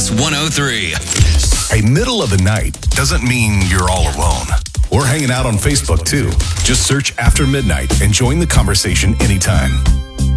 Mix 103. Hey, middle of the night doesn't mean you're all alone. We're hanging out on Facebook too. Just search After Midnight and join the conversation anytime.